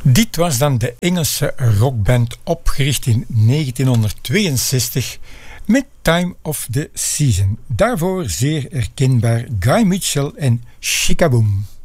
Dit was dan de Engelse rockband opgericht in 1962 met Time of the Season. Daarvoor zeer herkenbaar Guy Mitchell en Chicaboom.